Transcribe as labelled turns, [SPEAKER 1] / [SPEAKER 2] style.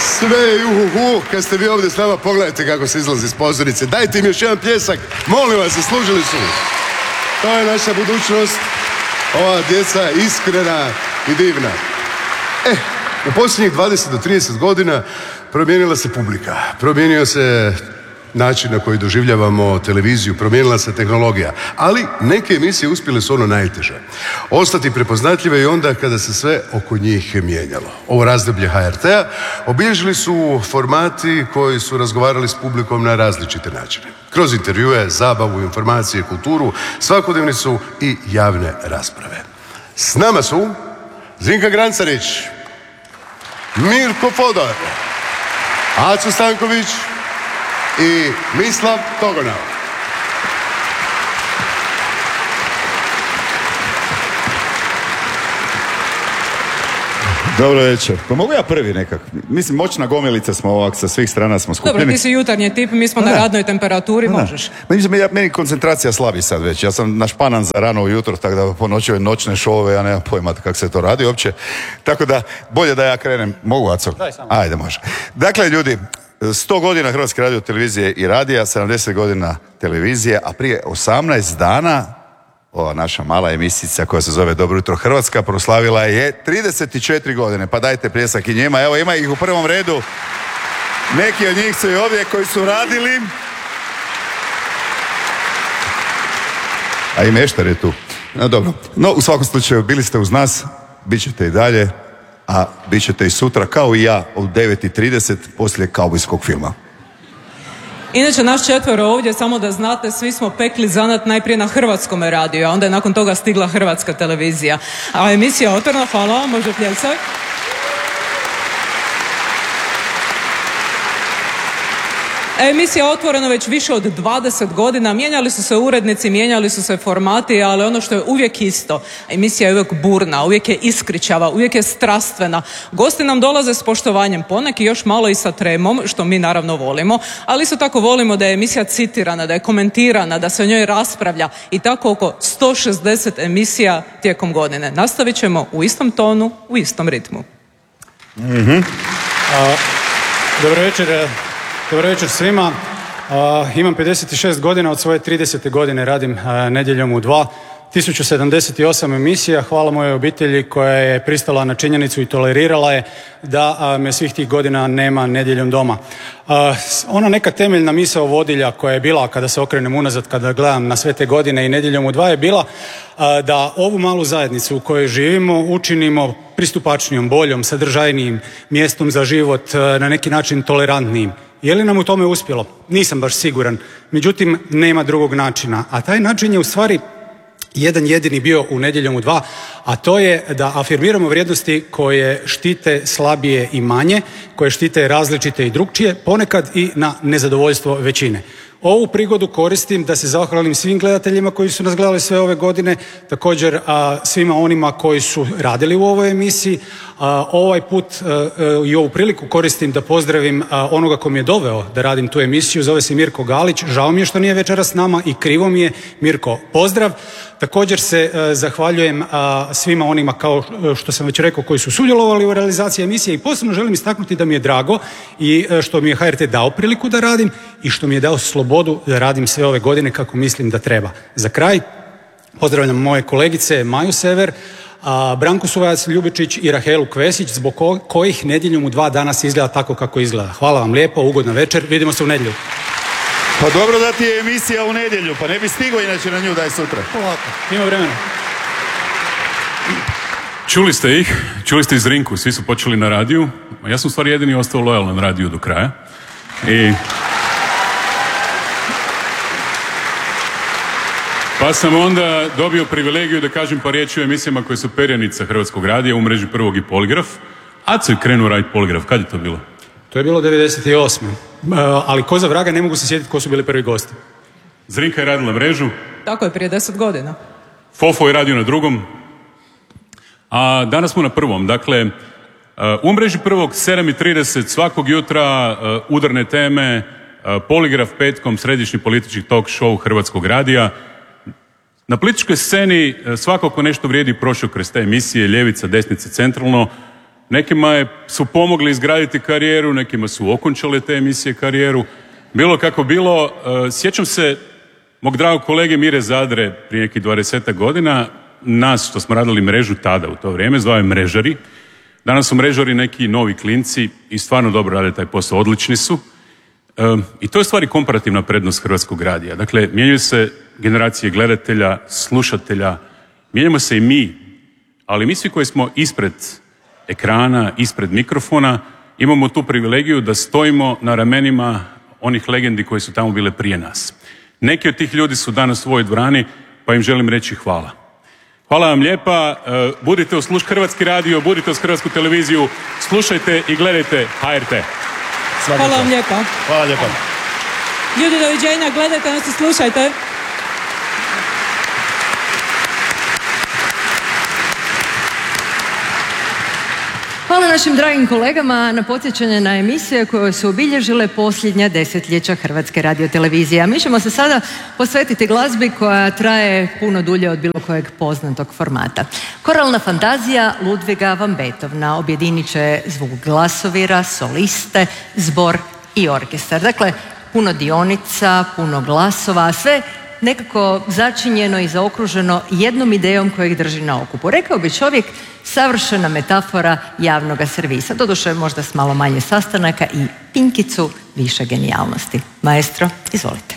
[SPEAKER 1] Sve juhu, kad ste vi ovdje s nama, pogledajte kako se izlazi iz pozornice. Dajte im još jedan pljesak, molim vas, zaslužili su. To je naša budućnost. Ova djeca iskrena i divna. U posljednjih 20 do 30 godina promijenila se publika, promijenio se način na koji doživljavamo televiziju, promijenila se tehnologija, ali neke emisije uspjele su ono najteže. Ostati prepoznatljive i onda kada se sve oko njih mijenjalo. Ovo razdoblje HRT-a obilježili su formati koji su razgovarali s publikom na različite načine. Kroz intervjue, zabavu, informacije, kulturu, svakodnevnicu i javne rasprave. S nama su Zrinka Grancarić, Mirko Fodor, Aco Stanković i Mislav Togonao.
[SPEAKER 2] Dobro večer. Pa mogu ja prvi nekak? Mislim, moćna gomilica smo ovak, sa svih strana smo skupljeni.
[SPEAKER 3] Dobro, ti si jutarnji tip, mi smo na radnoj temperaturi, možeš.
[SPEAKER 2] Meni koncentracija slabi sad već. Ja sam našpanan za rano ujutro, tako da po noći ove noćne šove, ja nemam pojma kako se to radi uopće. Tako da, bolje da ja krenem. Mogu, Aco?
[SPEAKER 3] Daj samo.
[SPEAKER 2] Ajde, može. Dakle, ljudi, 100 godina Hrvatske radio televizije i radija, 70 godina televizije, a prije 18 dana ova naša mala emisica koja se zove Dobro jutro Hrvatska proslavila je 34 godine. Pa dajte pljesak i njima. Evo, ima ih u prvom redu. Neki od njih su i ovdje koji su radili. A i Meštar je tu. No, dobro. No, u svakom slučaju, bili ste uz nas, bit ćete i dalje, a bit ćete i sutra, kao i ja, od 9:30 poslije kaubojskog filma.
[SPEAKER 3] Inače, naš četvero ovdje, samo da znate, svi smo pekli zanat najprije na Hrvatskom radiju, a onda je nakon toga stigla Hrvatska televizija. A emisija Otvoreno, hvala vam, može pljesak. Emisija Otvoreno već više od 20 godina, mijenjali su se urednici, mijenjali su se formati, ali ono što je uvijek isto, emisija je uvijek burna, uvijek je iskričava, uvijek je strastvena. Gosti nam dolaze s poštovanjem, poneki još malo i sa tremom, što mi naravno volimo, ali isto tako volimo da je emisija citirana, da je komentirana, da se o njoj raspravlja i tako oko 160 emisija tijekom godine. Nastavit ćemo u istom tonu, u istom ritmu.
[SPEAKER 4] Dobro večer svima. Imam 56 godina, od svoje 30. godine radim nedjeljom u 2. 1078 emisija, hvala mojoj obitelji koja je pristala na činjenicu i tolerirala je da me svih tih godina nema nedjeljom doma. Ona neka temeljna misao vodilja koja je bila, kada se okrenem unazad, kada gledam na sve te godine i nedjeljom u 2, je bila da ovu malu zajednicu u kojoj živimo učinimo pristupačnijom, boljom, sadržajnijim mjestom za život, na neki način tolerantnijim. Je li nam u tome uspjelo? Nisam baš siguran. Međutim, nema drugog načina. A taj način je u stvari jedan jedini bio u nedjeljom u 2, a to je da afirmiramo vrijednosti koje štite slabije i manje, koje štite različite i drukčije, ponekad i na nezadovoljstvo većine. Ovu prigodu koristim da se zahvalim svim gledateljima koji su nas gledali sve ove godine, također svima onima koji su radili u ovoj emisiji. Ovaj put i ovu priliku koristim da pozdravim onoga ko mi je doveo da radim tu emisiju, zove se Mirko Galić, žao mi je što nije večeras s nama i krivo mi je. Mirko, pozdrav. Također se zahvaljujem svima onima, kao što sam već rekao, koji su sudjelovali u realizaciji emisije i posebno želim istaknuti da mi je drago i što mi je HRT dao priliku da radim i što mi je dao slobodu da radim sve ove godine kako mislim da treba. Za kraj pozdravljam moje kolegice Maju Sever, Branku Suvajac Ljubičić i Rahelu Kvesić, zbog kojih nedjeljom u 2 danas izgleda tako kako izgleda. Hvala vam lijepo, ugodna večer, vidimo se u nedjelju.
[SPEAKER 2] Pa dobro da ti je emisija u nedjelju, pa ne bi stigao inače na nju da je sutra.
[SPEAKER 4] Polako, ima vremena.
[SPEAKER 5] Čuli ste ih, čuli ste i Zrinku, svi su počeli na radiju, a ja sam u stvari jedini ostao lojalan radiju do kraja. Pa sam onda dobio privilegiju da kažem par riječi o emisijama koje su perjanica Hrvatskog radija u mreži Prvog i Poligraf. Aco je krenuo raditi Poligraf, kad je to bilo?
[SPEAKER 4] To je bilo 98. Ali ko za vraga ne mogu se sjetiti ko su bili prvi gosti.
[SPEAKER 5] Zrinka je radila mrežu.
[SPEAKER 3] Tako je, prije 10 godina.
[SPEAKER 5] Fofo je radio na drugom. A danas smo na prvom. Dakle, u mreži Prvog 7:30 svakog jutra udarne teme, Poligraf petkom, središnji politički talk show Hrvatskog radija. Na političkoj sceni svako ko nešto vrijedi prošao kroz te emisije, ljevica, desnica, centralno. nekima su pomogli izgraditi karijeru, nekima su okončale te emisije karijeru. Bilo kako bilo, sjećam se mog dragog kolege Mire Zadre prije nekih 20 godina, nas što smo radili mrežu tada u to vrijeme, zvao je Mrežari. Danas su Mrežari neki novi klinci i stvarno dobro rade taj posao, odlični su. I to je stvari komparativna prednost Hrvatskog radija. Dakle, mijenjaju se generacije gledatelja, slušatelja, mijenjamo se i mi, ali mi svi koji smo ispred ekrana, ispred mikrofona, imamo tu privilegiju da stojimo na ramenima onih legendi koji su tamo bile prije nas. Neki od tih ljudi su danas u ovoj dvorani, pa im želim reći hvala. Hvala vam lijepa, budite uz Hrvatski radio, budite uz Hrvatsku televiziju, slušajte i gledajte HRT.
[SPEAKER 3] Hvala vam lijepa.
[SPEAKER 1] Hvala lijepa.
[SPEAKER 3] Ljudi, doviđenja, gledajte nas i slušajte.
[SPEAKER 6] Hvala našim dragim kolegama na podsjećanje na emisije koje su obilježile posljednja desetljeća Hrvatske radiotelevizije. A mi ćemo se sada posvetiti glazbi koja traje puno dulje od bilo kojeg poznatog formata. Koralna fantazija Ludviga van Beethovena objedinit će zvuk glasovira, soliste, zbor i orkestar. Dakle, puno dionica, puno glasova, sve nekako začinjeno i zaokruženo jednom idejom koja ih drži na okupu. Rekao bi čovjek, savršena metafora javnoga servisa. Doduše možda s malo manje sastanaka i pinkicu više genijalnosti. Maestro, izvolite.